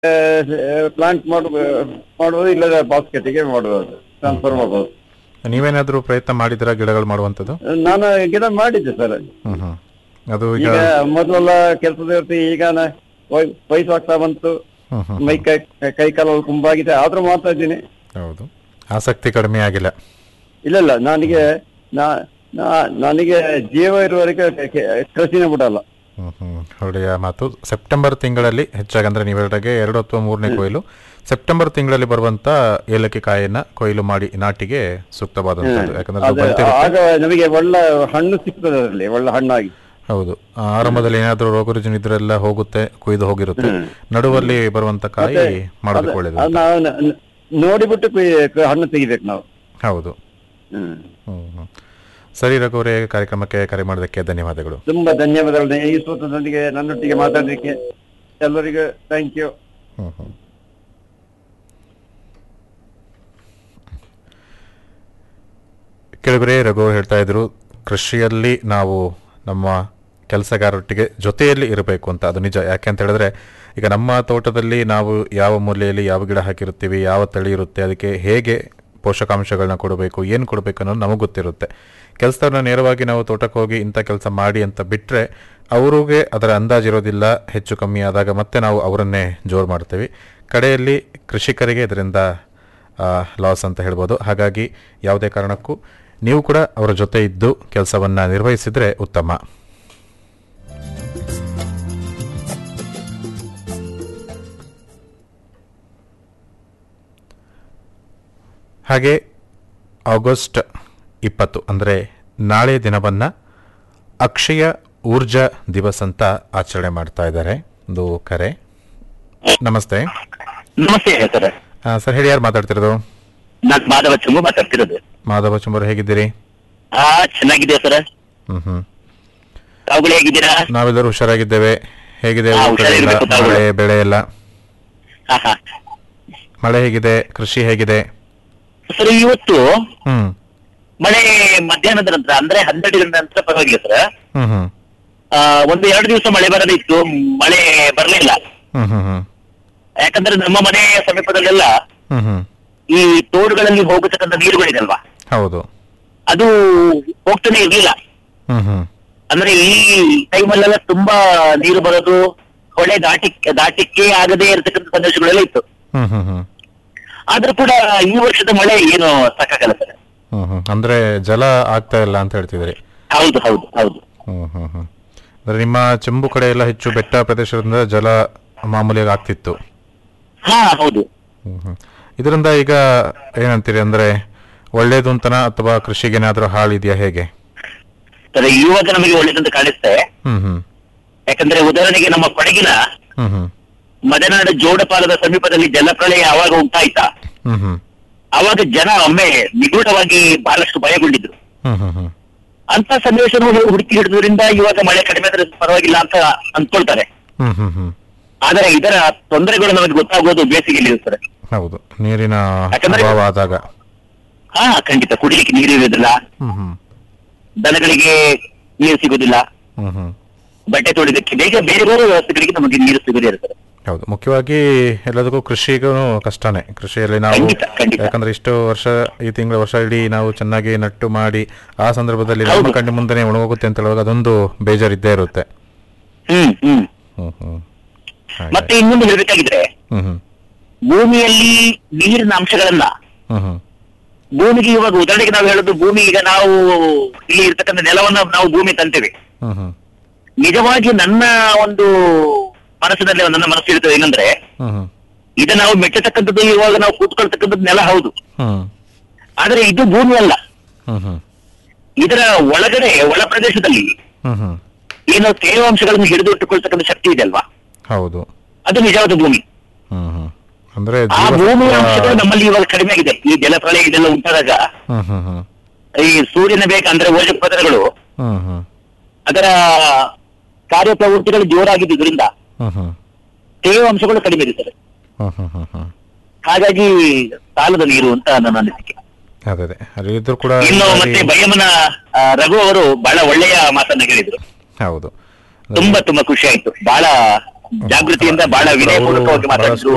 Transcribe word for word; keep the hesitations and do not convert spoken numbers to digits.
Plant ಮಾಡಬಹುದು, ಇಲ್ಲದ ಬಾಸ್ಕೆಟ್ಗೆ ಮಾಡಬಹುದು, ಟ್ರಾನ್ಸ್ಫರ್ ಮಾಡಬಹುದು. ನೀವೇನಾದ್ರೂ ಪ್ರಯತ್ನ ಮಾಡಿದಿರಾ ಗಿಡಗಳು ಮಾಡುವಂತದ್ದು? ನಾನು ಗಿಡ ಮಾಡಿದ್ದೆ ಸರ್. ಅದು ಈಗ ಮೊದಲೆಲ್ಲ ಕೆಲಸದ ಇರ್ತಿ, ಈಗ ವಯಸ್ಸು ಆಗ್ತಾ ಬಂತು, ಮೈ ಕೈ ಕೈ ಕಾಲಲ್ಲಿ ಕುಂಬಾಗಿದೆ, ಆದ್ರೂ ಮಾಡ್ತಾ ಇದ್ದೀನಿ. ಹೌದು, ಆಸಕ್ತಿ ಕಡಿಮೆ ಆಗಿಲ್ಲ. ಇಲ್ಲ ಇಲ್ಲ, ನನಗೆ ನನಗೆ ಜೀವ ಇರುವವರೆಗೆ ಕೃಷಿನೇ ಬಿಡಲ್ಲ. ಹ್ಮ್ ಹ್ಮ್ ಒಳ್ಳೆಯ ಮಾತು. ಸೆಪ್ಟೆಂಬರ್ ತಿಂಗಳಲ್ಲಿ ಹೆಚ್ಚಾಗಿ ಅಂದ್ರೆ ನೀವೆರಡೆಗೆ ಎರಡು ಅಥವಾ ಮೂರನೇ ಕೊಯ್ಲು ಸೆಪ್ಟೆಂಬರ್ ತಿಂಗಳಲ್ಲಿ ಬರುವಂತ ಏಲಕ್ಕಿ ಕಾಯಿಯನ್ನ ಕೊಯ್ಲು ಮಾಡಿ ನಾಟಿಗೆ ಸೂಕ್ತವಾದಂತದ್ದು. ಯಾಕಂದ್ರೆ ಆಗ ನಮಗೆ ಒಳ್ಳೆ ಹಣ್ಣು ಸಿಗ್ತದೆ, ಅದರಲ್ಲಿ ಒಳ್ಳೆ ಹಣ್ಣಾಗಿ. ಹೌದು, ಆರಂಭದಲ್ಲಿ ಏನಾದ್ರೂ ರೋಗ ರುಜಿನ ಇದ್ರೆಲ್ಲ ಹೋಗುತ್ತೆ, ಕೊಯ್ದು ಹೋಗಿರುತ್ತೆ. ನಡುವಲ್ಲಿ ಬರುವಂತ ಕಾಯಿ ಮಾಡೋದಕ್ಕೆ ಒಳ್ಳೇದು. ನೋಡಿಬಿಟ್ಟು ಹಣ್ಣು ತೆಗಿಬೇಕು ನಾವು. ಹೌದು. ಹ್ಮ್ ಹ್ಮ್ ಸರಿ ರಘುವರೇ, ಕಾರ್ಯಕ್ರಮಕ್ಕೆ ಕರೆ ಮಾಡೋದಕ್ಕೆ ಧನ್ಯವಾದಗಳು. ತುಂಬಾ ಧನ್ಯವಾದಗಳು. ಈ ಸೂತ್ರದೊಂದಿಗೆ ನನ್ನೊಟ್ಟಿಗೆ ಮಾತಾಡಲಿಕ್ಕೆ ಎಲ್ಲರಿಗೂ ಥ್ಯಾಂಕ್ ಯು. ಹ್ಮ್ ಹ್ಮ್ ಕೆಳಗಡೆ ರಘು ಹೇಳ್ತಾ ಇದ್ರು, ಕೃಷಿಯಲ್ಲಿ ನಾವು ನಮ್ಮ ಕೆಲಸಗಾರರೊಟ್ಟಿಗೆ ಜೊತೆಯಲ್ಲಿ ಇರಬೇಕು ಅಂತ. ಅದು ನಿಜ. ಯಾಕೆ ಅಂತ ಹೇಳಿದ್ರೆ, ಈಗ ನಮ್ಮ ತೋಟದಲ್ಲಿ ನಾವು ಯಾವ ಮೂಲೆಯಲ್ಲಿ ಯಾವ ಗಿಡ ಹಾಕಿರ್ತೀವಿ, ಯಾವ ತಳಿ ಇರುತ್ತೆ, ಅದಕ್ಕೆ ಹೇಗೆ ಪೋಷಕಾಂಶಗಳನ್ನ ಕೊಡಬೇಕು, ಏನು ಕೊಡಬೇಕು ಅನ್ನೋದು ನಮಗೆ ಗೊತ್ತಿರುತ್ತೆ. ಕೆಲಸದವ್ರನ್ನ ನೇರವಾಗಿ ನಾವು ತೋಟಕ್ಕೆ ಹೋಗಿ ಇಂಥ ಕೆಲಸ ಮಾಡಿ ಅಂತ ಬಿಟ್ಟರೆ ಅವ್ರಿಗೆ ಅದರ ಅಂದಾಜಿರೋದಿಲ್ಲ. ಹೆಚ್ಚು ಕಮ್ಮಿ ಆದಾಗ ಮತ್ತೆ ನಾವು ಅವರನ್ನೇ ಜೋರು ಮಾಡ್ತೀವಿ. ಕಡೆಯಲ್ಲಿ ಕೃಷಿಕರಿಗೆ ಇದರಿಂದ ಲಾಸ್ ಅಂತ ಹೇಳ್ಬೋದು. ಹಾಗಾಗಿ ಯಾವುದೇ ಕಾರಣಕ್ಕೂ ನೀವು ಕೂಡ ಅವರ ಜೊತೆ ಇದ್ದು ಕೆಲಸವನ್ನು ನಿರ್ವಹಿಸಿದರೆ ಉತ್ತಮ. ಹಾಗೆ ಆಗಸ್ಟ್ ಇಪ್ಪತ್ತು ಅಂದರೆ ನಾಳೆ ದಿನವನ್ನು ಅಕ್ಷಯ ಊರ್ಜಾ ದಿವಸ್ ಅಂತ ಆಚರಣೆ ಮಾಡ್ತಾ ಇದ್ದಾರೆ. ಒಂದು ಕರೆ. ನಮಸ್ತೆ. ನಮಸ್ತೆ ಸರ್. ಸರ್ ಹೇಳಿ, ಯಾರು ಮಾತಾಡ್ತಿರೋದು? ನಾನು ಮಾಧವ ಚುಂಬು ಮಾತಾಡ್ತಿರೋದು. ಮಾಧವ ಚುಂಬರು, ಹೇಗಿದ್ದೀರಿ? ಹಾ, ಚೆನ್ನಾಗಿದೆ ಸರ್. ಹ್ಮ್ ಹ್ಮ್ ತಾವುಗಳು ಹೇಗಿದ್ದೀರಾ? ನಾವೆಲ್ಲರೂ ಹುಷಾರಾಗಿದ್ದೇವೆ. ಹೇಗಿದೆ ಮಳೆ ಬೆಳೆ ಎಲ್ಲ? ಮಳೆ ಹೇಗಿದೆ? ಕೃಷಿ ಹೇಗಿದೆ ಸರ್? ಇವತ್ತು ಹ್ಮ್ ಮಳೆ ಮಧ್ಯಾಹ್ನದ ನಂತರ ಅಂದ್ರೆ ಹನ್ನೆರಡು ಗಂಟೆ ನಂತರ ಪರವಾಗಿಲ್ಲ ಸರ್. ಹ್ಮ್ ಹ್ಮ್ ಒಂದು ಎರಡು ದಿವಸ ಮಳೆ ಬರದಿತ್ತು, ಮಳೆ ಬರಲಿಲ್ಲ. ಹ್ಮ್ ಹ್ಮ್ ಹ್ಮ್ ಯಾಕಂದ್ರೆ ನಮ್ಮ ಮನೆ ಸಮೀಪದಲ್ಲೆಲ್ಲ ಹ್ಮ್ ಹ್ಮ್ ಈ ತೋಡುಗಳಲ್ಲಿ ಹೋಗತಕ್ಕಂಥ ನೀರುಗಳಿದಲ್ವಾ, ಹೌದು, ಅದು ಹೋಗ್ತಾನೆ ಇರ್ಲಿಲ್ಲ. ಹ್ಮ್ ಹ್ಮ್ ಅಂದ್ರೆ ಈ ಟೈಮಲ್ಲೆಲ್ಲ ತುಂಬಾ ನೀರು ಬರೋದು, ಹೊಳೆ ದಾಟಿ ದಾಟಿಕ್ಕೆ ಆಗದೆ ಇರತಕ್ಕಂಥ ಸಂದೇಶಗಳೆಲ್ಲ ಇತ್ತು. ಹ್ಮ್ ಹ್ಮ್ ಹ್ಮ್ ಆದ್ರೂ ಕೂಡ ಈ ವರ್ಷದ ಮಳೆ ಏನು ಸಾಕಾಗಲ್ಲ ಸರ್. ಹ್ಮ್ ಹ್ಮ್ ಅಂದ್ರೆ ಜಲ ಆಗ್ತಾ ಇಲ್ಲ ಅಂತ ಹೇಳ್ತಿದ್ರಿ? ಹೌದು ಹೌದು ಹೌದು. ಹ್ಮ್ ಹ್ಮ್ ಹ್ಮ್ ಅಂದ್ರೆ ನಿಮ್ಮ ಚೆಂಬು ಕಡೆ ಎಲ್ಲ ಹೆಚ್ಚು ಬೆಟ್ಟ ಪ್ರದೇಶದಿಂದ ಜಲ ಮಾಮೂಲಿಯಾಗಿ ಆಗ್ತಿತ್ತು? ಹಾ ಹೌದು. ಹ್ಮ್ ಹ್ಮ್ ಇದರಿಂದ ಈಗ ಏನಂತೀರಿ, ಅಂದ್ರೆ ಒಳ್ಳೇದು ಅಂತನಾ ಅಥವಾ ಕೃಷಿಗೇನಾದ್ರೂ ಹಾಳಿದೆಯಾ, ಹೇಗೆ? ಸರ್, ಇವಾಗ ನಮಗೆ ಒಳ್ಳೇದಂತ ಕಾಣಿಸ್ತೆ. ಹ್ಮ್ ಹ್ಮ್ ಯಾಕಂದ್ರೆ ಉದಾಹರಣೆಗೆ ನಮ್ಮ ಕೊಡಗಿನ ಹ್ಮ್ ಹ್ಮ್ ಮಲೆನಾಡು ಜೋಡಪಾಲದ ಸಮೀಪದಲ್ಲಿ ಜಲಪ್ರಳಯ ಯಾವಾಗ ಉಂಟಾಯ್ತಾ, ಹ್ಮ್ ಹ್ಮ್ ಅವಾಗ ಜನ ಒಮ್ಮೆ ನಿಗೂಢವಾಗಿ ಬಹಳಷ್ಟು ಭಯಗೊಂಡಿದ್ರು. ಹ್ಮ್ ಹ್ಮ್ ಹ್ಮ್ ಅಂತ ಸನ್ನಿವೇಶವನ್ನು ಹುಡುಕಿ ಹಿಡಿದ್ರಿಂದ ಇವಾಗ ಮಳೆ ಕಡಿಮೆ ಆದ್ರೆ ಪರವಾಗಿಲ್ಲ ಅಂತ ಅಂದ್ಕೊಳ್ತಾರೆ. ಹ್ಮ್ ಹ್ಮ್ ಹ್ಮ್ ಆದ್ರೆ ಇದರ ತೊಂದರೆಗಳು ನಮಗೆ ಗೊತ್ತಾಗೋದು ಬೇಸಿಗೆಯಲ್ಲಿ ಇರ್ತಾರೆ. ಹೌದು, ನೀರಿನ ಅಭಾವ ಆದಾಗ. ಹಾ ಖಂಡಿತ. ಕುಡಿಲಿಕ್ಕೆ ನೀರು ಇರುವುದಿಲ್ಲ, ಹ್ಮ್ ಹ್ಮ್ ದನಗಳಿಗೆ ನೀರು ಸಿಗುದಿಲ್ಲ, ಹ್ಮ್ ಹ್ಮ್ ಬಟ್ಟೆ ತೊಳಿದಕ್ಕೆ ಬೇಗ ಬೇರೆ ಬೇರೆ ವ್ಯವಸ್ಥೆಗಳಿಗೆ ನಮಗೆ ನೀರು ಸಿಗದೇ ಇರ್ತದೆ. ಹೌದು, ಮುಖ್ಯವಾಗಿ ಎಲ್ಲದಕ್ಕೂ ಕೃಷಿಗೂ ಕಷ್ಟನೇ. ಕೃಷಿಯಲ್ಲಿ ನಾವು ಯಾಕಂದ್ರೆ ಇಷ್ಟು ವರ್ಷ, ಈ ತಿಂಗಳ ವರ್ಷ ಇಡೀ ನಾವು ಚೆನ್ನಾಗಿ ನಟ್ಟು ಮಾಡಿ ಆ ಸಂದರ್ಭದಲ್ಲಿ ನಮ್ಮ ಕಣ್ಣು ಮುಂದೆನೆ ಒಣಗೋಗುತ್ತೆ ಅಂತ ಹೇಳುವಾಗ ಅದೊಂದು ಬೇಜಾರಿದ್ದೇ ಇರುತ್ತೆ. ಹ್ಮ್ ಹ್ಮ್ ಹ್ಮ್ ಹ್ಮ್ ಮತ್ತೆ ಇನ್ನೊಂದು ಹೇಳ್ಬೇಕಾಗಿದ್ರೆ, ಹ್ಮ್ ಹ್ಮ್ ಭೂಮಿಯಲ್ಲಿ ನೀರಿನ ಅಂಶಗಳನ್ನ ಹ್ಮ್ ಹ್ಮ್ ಭೂಮಿಗೆ ಇವಾಗ ಉದಾಹರಣೆಗೆ ನಾವು ಹೇಳೋದು, ಭೂಮಿ ಈಗ ನಾವು ಇಲ್ಲಿ ಇರ್ತಕ್ಕಂಥ ನೆಲವನ್ನ ನಾವು ಭೂಮಿ ತಂತೇವೆ. ಹ್ಮ್ ಹ್ಮ್ ನಿಜವಾಗಿ ನನ್ನ ಒಂದು ಮನಸ್ಸಿನಲ್ಲಿ ನನ್ನ ಮನಸ್ಸು ಇರ್ತದೆ ಏನಂದ್ರೆ, ಇದು ನಾವು ಮೆಚ್ಚತಕ್ಕಂಥದ್ದು, ಇವಾಗ ನಾವು ಕೂತ್ಕೊಳ್ತಕ್ಕಂಥದ್ದು ನೆಲ ಹೌದು, ಆದ್ರೆ ಇದು ಭೂಮಿ ಅಲ್ಲ. ಇದರ ಒಳಗಡೆ ಒಳ ಪ್ರದೇಶದಲ್ಲಿ ಏನು ತೇವಾಂಶಗಳನ್ನು ಹಿಡಿದು ಇಟ್ಟುಕೊಳ್ತಕ್ಕಂಥ ಶಕ್ತಿ ಇದೆ ಅಲ್ವಾ, ಹೌದು, ಅದು ನಿಜವಾದ ಭೂಮಿ. ಅಂದ್ರೆ ಆ ಭೂಮಿಯ ಅಂಶಗಳು ನಮ್ಮಲ್ಲಿ ಇವಾಗ ಕಡಿಮೆ ಆಗಿದೆ. ಈ ಜಲಪ್ರಳಯ ಇದೆಲ್ಲ ಉಂಟಾದಾಗ ಈ ಸೂರ್ಯನ ಬೇಗ ಅಂದ್ರೆ ಓಜ ಪದರಗಳು ಅದರ ಕಾರ್ಯಪ್ರವೃತ್ತಿಗಳು ಜೋರಾಗಿದ್ದರಿಂದ ತೇವಾಂಶಗಳು ಕಡಿಮೆ ಇರುತ್ತದೆ. ಹಾಗಾಗಿ ಸಾಲದ ನೀರು ಅಂತ ನನ್ನ ಅನಿಸಿಕೆ. ಇನ್ನು ಮತ್ತೆ ಬಯಮನ ರಘು ಅವರು ಬಹಳ ಒಳ್ಳೆಯ ಮಾತನ್ನ ಹೇಳಿದ್ರು. ಹೌದು, ತುಂಬಾ ತುಂಬಾ ಖುಷಿ ಆಯ್ತು. ಬಹಳ ಜಾಗೃತಿಯಿಂದ ಬಹಳ ವಿನಯಪೂರ್ವಕವಾಗಿ ಮಾತಾಡಿದ್ರು.